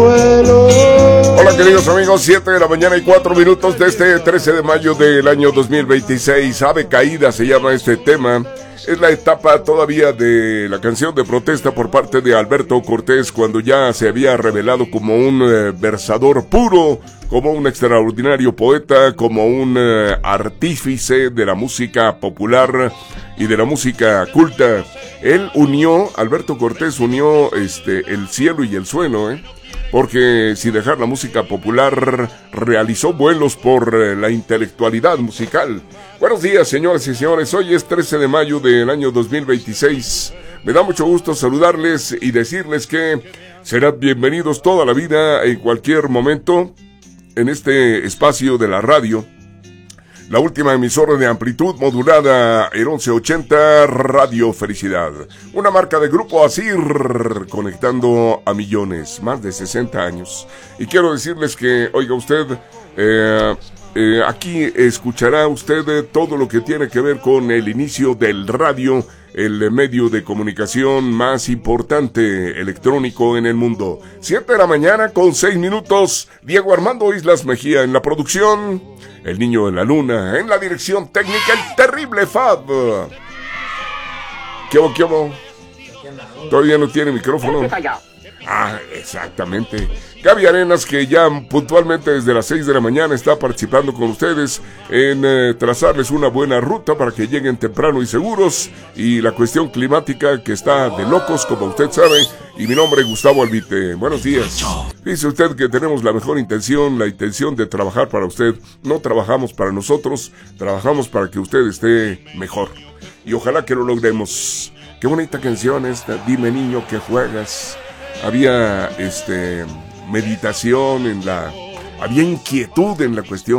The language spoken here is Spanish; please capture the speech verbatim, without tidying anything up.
suelo. Hola queridos amigos, siete de la mañana y cuatro minutos de este trece de mayo del año dos mil veintiséis. Ave caída se llama este tema. Es la etapa todavía de la canción de protesta por parte de Alberto Cortés, cuando ya se había revelado como un eh, versador puro, como un extraordinario poeta, como un eh, artífice de la música popular y de la música culta. Él unió, Alberto Cortés unió este el cielo y el suelo, ¿eh? Porque sin dejar la música popular, realizó vuelos por eh, la intelectualidad musical. Buenos días, señoras y señores. Hoy es trece de mayo del año dos mil veintiséis. Me da mucho gusto saludarles y decirles que serán bienvenidos toda la vida, en cualquier momento, en este espacio de la radio. La última emisora de amplitud modulada, el once ochenta Radio Felicidad. Una marca de Grupo Asir, conectando a millones, más de sesenta años. Y quiero decirles que, oiga usted, eh, eh, aquí escuchará usted todo lo que tiene que ver con el inicio del radio, el medio de comunicación más importante electrónico en el mundo. Siete de la mañana con seis minutos. Diego Armando Islas Mejía en la producción. El niño de la luna en la dirección técnica, el terrible Fab. ¿Qué hubo, qué hubo? Todavía no tiene micrófono. Ah, exactamente. Gaby Arenas, que ya puntualmente desde las seis de la mañana está participando con ustedes en eh, trazarles una buena ruta para que lleguen temprano y seguros. Y la cuestión climática que está de locos, como usted sabe. Y mi nombre es Gustavo Albite. Buenos días. Dice usted que tenemos la mejor intención, la intención de trabajar para usted. No trabajamos para nosotros, trabajamos para que usted esté mejor. Y ojalá que lo logremos. Qué bonita canción esta, Dime niño que juegas. Había este meditación en la, había inquietud en la cuestión